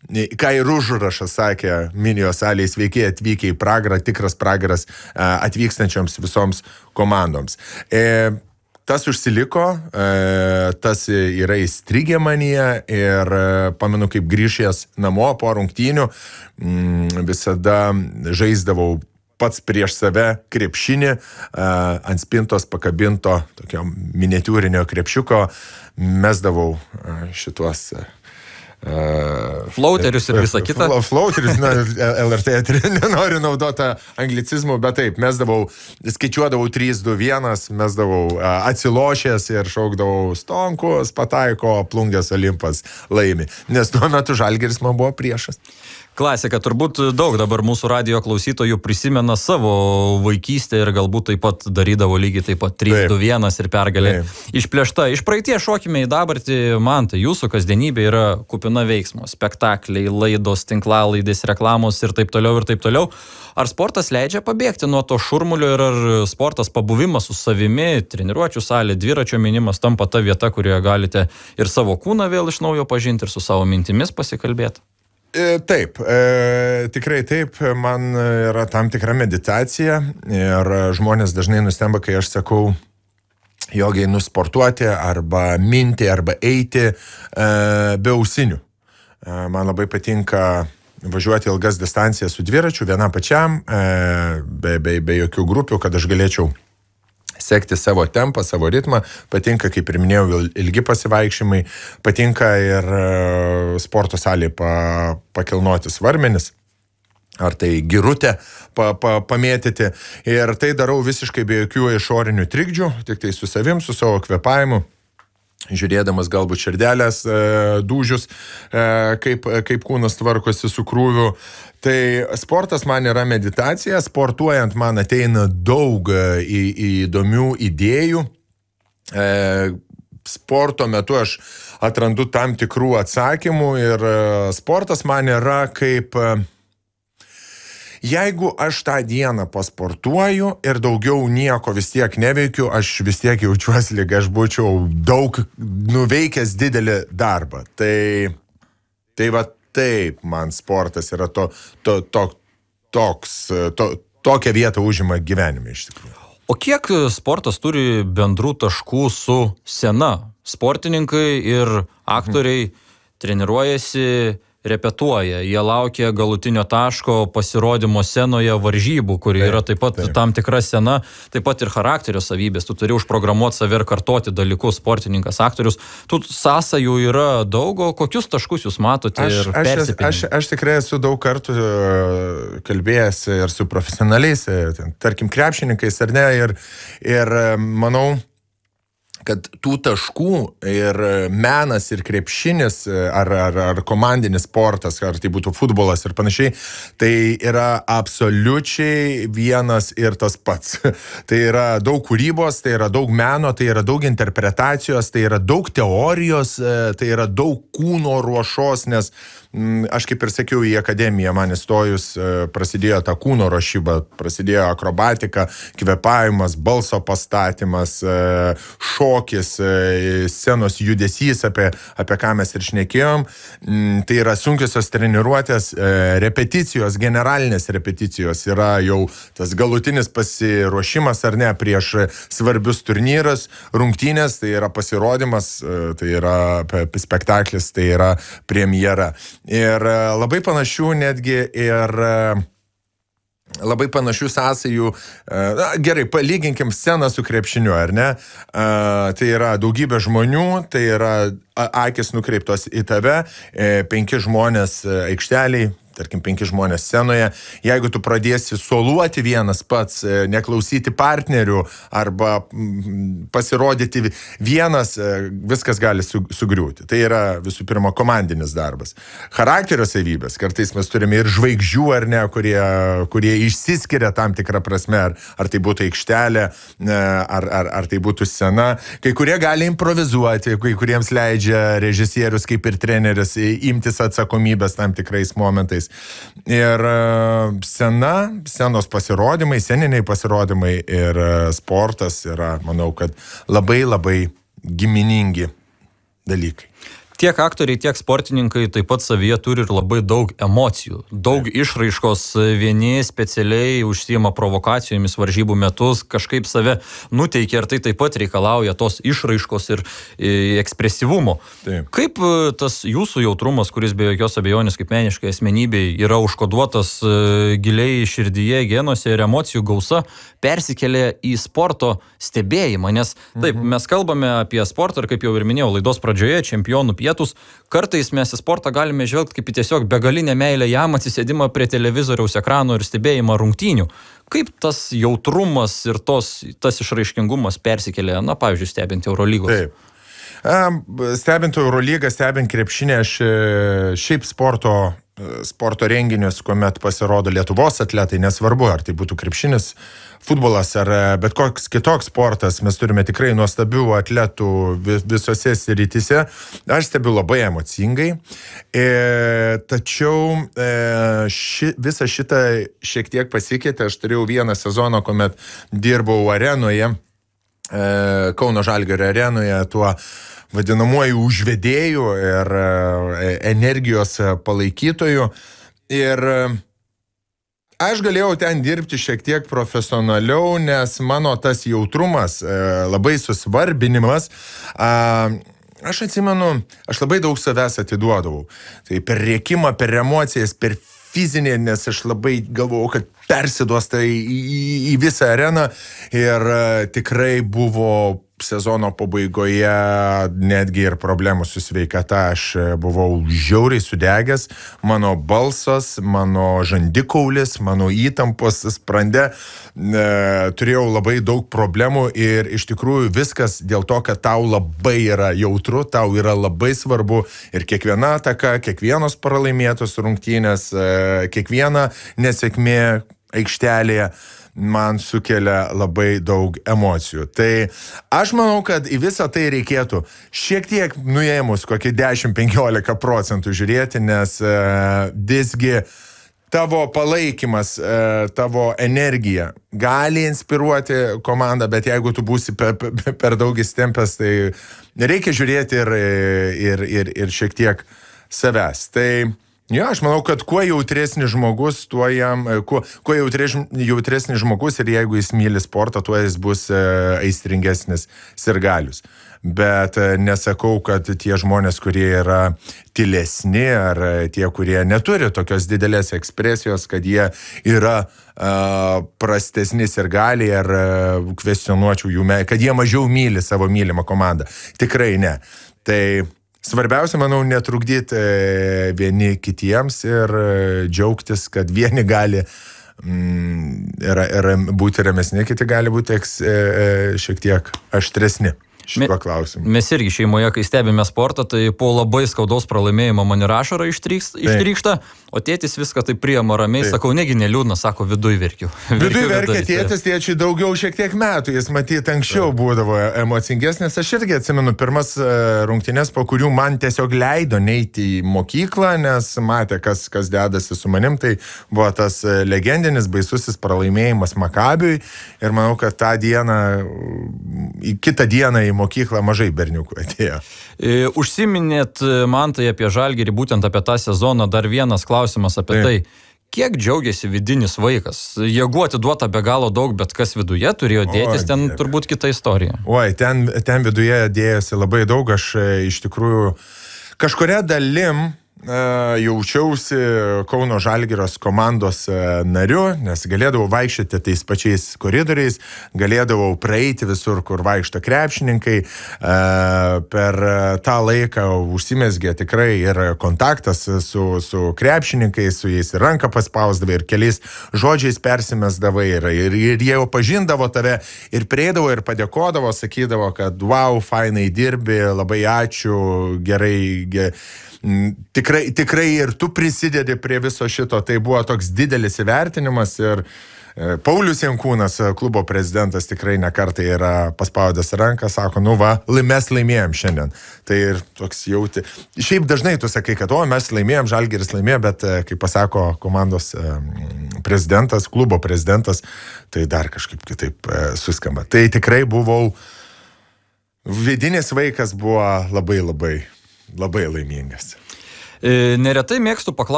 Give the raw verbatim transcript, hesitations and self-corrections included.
ką ir užrašas sakė Minijos salėje, sveiki atvykę į pragarą, tikras pragaras atvykstančioms visoms komandoms. E, tas užsiliko, e, tas yra įstrigę manyje ir e, pamenu, kaip grįžęs namo po rungtynių, m, visada žaisdavau pats prieš save krepšinį, ant spintos pakabinto tokio miniatiūrinio krepšiuko, mesdavau šituos flauterius ir visą kitą. Flauterius, na, L R T nenoriu naudoti anglicizmų, bet taip, mesdavau, skaičiuodavau trys, du, vienas, mesdavau atsilošęs ir šaukdavau Stonkus, pataiko, Plungės Olimpas laimi, nes tuo metu Žalgiris man buvo priešas. Klasika, turbūt daug dabar mūsų radijo klausytojų prisimena savo vaikystę ir galbūt taip pat darydavo lygiai taip pat trys, du, vienas ir pergalė išplėšta. Iš praeities šokime į dabartį, man tai jūsų kasdienybė yra kupina veiksmo, spektakliai, laidos, tinklalaidės, reklamos ir taip toliau ir taip toliau. Ar sportas leidžia pabėgti nuo to šurmulio ir ar sportas pabuvimas su savimi, treniruočių salė, dviračio minimas tampa ta vieta, kurioje galite ir savo kūną vėl iš naujo pažinti ir su savo mintimis pasikalbėti? Taip, e, tikrai taip, man yra tam tikra meditacija ir žmonės dažnai nustemba, kai aš sakau, jog einu sportuoti arba minti arba eiti e, be ausinių. E, man labai patinka važiuoti ilgas distancijas su dviračiu, vienam pačiam, e, be, be, be jokių grupių, kad aš galėčiau sekti savo tempą, savo ritmą, patinka, kaip ir minėjau, ilgi pasivaikščiojimai, patinka ir sporto salėje pa, pakilnoti svarmenis, ar tai girutę pa, pa, pamėtyti. Ir tai darau visiškai be jokių išorinių trikdžių, tik tai su savim, su savo kvėpavimu, žiūrėdamas galbūt širdelės e, dūžius, e, kaip, kaip kūnas tvarkosi su krūviu. Tai sportas man yra meditacija, sportuojant man ateina daug į, į įdomių idėjų. E, sporto metu aš atrandu tam tikrų atsakymų ir sportas man yra kaip... Jeigu aš tą dieną pasportuoju ir daugiau nieko vis tiek neveikiu, aš vis tiek jaučiuosi, lyg aš būčiau daug nuveikęs didelį darbą. Tai, tai va taip man sportas yra to, to, to, toks, to, tokią vietą užima gyvenime iš tikrųjų. O kiek sportas turi bendrų taškų su scena? Sportininkai ir aktoriai treniruojasi, repetuoja, jie laukia galutinio taško pasirodymo scenoje varžybų, kuri yra taip pat taip. Tam tikra scena, taip pat ir charakterio savybės. Tu turi užprogramuoti save ir kartoti dalykus, sportininkas, aktorius. Tų sąsajų yra daug, o kokius taškus jūs matote aš, ir aš, persipinimai? aš, aš tikrai esu daug kartų kalbėjęs ir su profesionaliais, tarkim, krepšininkais ar ne, ir, ir manau, kad tų taškų ir menas ir krepšinis ar, ar, ar komandinis sportas, ar tai būtų futbolas ir panašiai, tai yra absoliučiai vienas ir tas pats. Tai yra daug kūrybos, tai yra daug meno, tai yra daug interpretacijos, tai yra daug teorijos, tai yra daug kūno ruošos, nes aš kaip ir sakiau, į akademiją man įstojus prasidėjo ta kūno ruošyba, prasidėjo akrobatika, kvėpavimas, balso pastatymas, šokis, scenos judesys, apie, apie ką mes ir šnekėjom. Tai yra sunkiosios treniruotės, repeticijos, generalinės repeticijos yra jau tas galutinis pasiruošimas ar ne prieš svarbius turnyrus, rungtynės, tai yra pasirodymas, tai yra spektaklis, tai yra premjera. Ir labai panašių netgi ir labai panašių sąsajų, na, gerai, palyginkim sceną su krepšiniu, ar ne? Tai yra daugybė žmonių, tai yra akis nukreiptos į tave, penki žmonės aikšteliai, tarkim, penki žmonės scenoje. Jeigu tu pradėsi soluoti vienas pats, neklausyti partnerių arba pasirodyti vienas, viskas gali sugriūti. Tai yra visų pirma komandinis darbas. Charakterio savybės, kartais mes turime ir žvaigždžių, ar ne, kurie, kurie išsiskiria tam tikrą prasme, ar, ar tai būtų aikštelė, ar, ar, ar tai būtų scena. Kai kurie gali improvizuoti, kai kuriems leidžia režisierius kaip ir treneris imtis atsakomybės tam tikrais momentais. Ir scena, scenos pasirodymai, sceniniai pasirodymai ir sportas yra, manau, kad labai labai giminingi dalykai. Tiek aktoriai, tiek sportininkai taip pat savyje turi ir labai daug emocijų, daug taip. Išraiškos, vieni specialiai užsiima provokacijomis varžybų metus, kažkaip save nuteikia ir tai taip pat reikalauja tos išraiškos ir e, ekspresyvumo. Taip. Kaip tas jūsų jautrumas, kuris be jokios abejonės kaip meniškai asmenybei yra užkoduotas e, giliai širdyje, genuose ir emocijų gausa, persikelia į sporto stebėjimą, nes taip, mhm. mes kalbame apie sportą ir kaip jau ir minėjau laidos pradžioje, čempionų pietus, kartais mes į sportą galime žvelgti kaip į tiesiog begalinę meilę jam, atsisėdimą prie televizoriaus ekrano ir stebėjimą rungtynių. Kaip tas jautrumas ir tos, tas išraiškingumas persikelia, na, pavyzdžiui, stebint Eurolygos? Taip. Stebint Eurolygą, stebint krepšinį, aš šiaip sporto, sporto renginius, kuomet pasirodo Lietuvos atletai, nesvarbu, ar tai būtų krepšinis, futbolas ar bet koks kitoks sportas, mes turime tikrai nuostabių atletų visose srityse. Aš stebiu labai emocingai, e, tačiau e, ši, visa šitą šiek tiek pasikeitė. Aš turėjau vieną sezoną, kuomet dirbau arenoje, e, Kauno Žalgirio arenoje, tuo vadinamuoju užvedėjų ir energijos palaikytojų. Ir aš galėjau ten dirbti šiek tiek profesionaliau, nes mano tas jautrumas, labai susvarbinimas, aš atsimenu, aš labai daug savęs atiduodavau. Tai per rėkimą, per emocijas, per fizinį, nes aš labai galvojau, kad persiduos tai į, į, į visą areną ir tikrai buvo sezono pabaigoje netgi ir problemų su sveikata. Aš buvau žiauriai sudegęs, mano balsas, mano žandikaulis, mano įtampos sprande, e, turėjau labai daug problemų ir iš tikrųjų viskas dėl to, kad tau labai yra jautru, tau yra labai svarbu ir kiekviena ataka, kiekvienos pralaimėtos rungtynės, e, kiekviena nesėkmė aikštelėje man sukelia labai daug emocijų. Tai aš manau, kad į visą tai reikėtų šiek tiek nuėmus kokį dešimt penkiolika procentų žiūrėti, nes e, visgi tavo palaikymas, e, tavo energija gali inspiruoti komandą, bet jeigu tu būsi per, per daug įstempęs, tai reikia žiūrėti ir, ir, ir, ir šiek tiek savęs. Tai jo, aš manau, kad kuo jautresnis žmogus, tuo jam, kuo, kuo jautresnis žmogus ir jeigu jis myli sportą, tuo jis bus aistringesnis sirgalius. Bet nesakau, kad tie žmonės, kurie yra tylesni ar tie, kurie neturi tokios didelės ekspresijos, kad jie yra uh, prastesni sirgaliai ar uh, kvestionuočiau jų, kad jie mažiau myli savo mylimą komandą. Tikrai ne. Tai svarbiausia, manau, netrukdyti vieni kitiems ir džiaugtis, kad vieni gali mm, ir, ir būti ramesni, kiti gali būti eks, šiek tiek aštresni. šituo klausimu. Mes irgi šeimoje, kai stebime sportą, tai po labai skaudaus pralaimėjimo man ir ašara ištrykšta, o tėtis viską tai priima ramiai, taip. Sakau, negi neliūdna, sako, viduj verkiu. Viduj verkia tėtis, tėčiai daugiau šiek tiek metų, jis matyt anksčiau taip. Būdavo emocingesnis. Aš irgi atsimenu pirmas rungtynes, po kurių man tiesiog leido neiti į mokyklą, nes matė, kas, kas dedasi su manim, tai buvo tas legendinis baisusis pralaimėjimas Makabiui ir manau, kad tą dieną, kitą dieną į mokyklą mažai berniukų atėjo. Užsiminėt man tai apie Žalgirį, būtent apie tą sezoną, dar vienas klausimas apie tai. tai. Kiek džiaugiasi vidinis vaikas? Jėgų atiduota be galo daug, bet kas viduje turėjo dėtis, ten o, turbūt kita istorija. Oi, ten, ten viduje dėjosi labai daug, aš iš tikrųjų kažkuria dalim jaučiausi Kauno Žalgiros komandos nariu, nes galėdavau vaikščioti tais pačiais koridoriais, galėdavau praeiti visur, kur vaikšto krepšininkai. Per tą laiką užsimezgė tikrai ir kontaktas su, su krepšininkais, su jais ir ranką paspausdavai, ir keliais žodžiais persimesdavai, ir, ir, ir jie jau pažindavo tave, ir prieidavo, ir padėkodavo, sakydavo, kad wow, fainai dirbi, labai ačiū, gerai, gerai. Tikrai, tikrai ir tu prisidedi prie viso šito, tai buvo toks didelis įvertinimas ir Paulius Jankūnas, klubo prezidentas, tikrai nekartai yra paspaudęs ranką, sako, nu va, mes laimėjom šiandien. Tai ir toks jauti. Šiaip dažnai tu sakai, kad o, mes laimėjom, Žalgiris laimėjo, bet kaip pasako komandos prezidentas, klubo prezidentas, tai dar kažkaip kitaip suskamba. Tai tikrai buvau, vidinis vaikas buvo labai labai labai laimingas. Neretai mėgstu paklausti